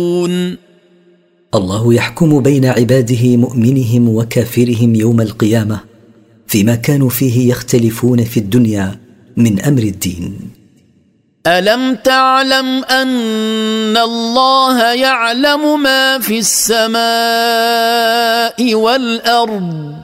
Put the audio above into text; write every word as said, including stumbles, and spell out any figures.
الله يحكم بين عباده مؤمنهم وكافرهم يوم القيامة فيما كانوا فيه يختلفون في الدنيا من أمر الدين. ألم تعلم أن الله يعلم ما في السماء والأرض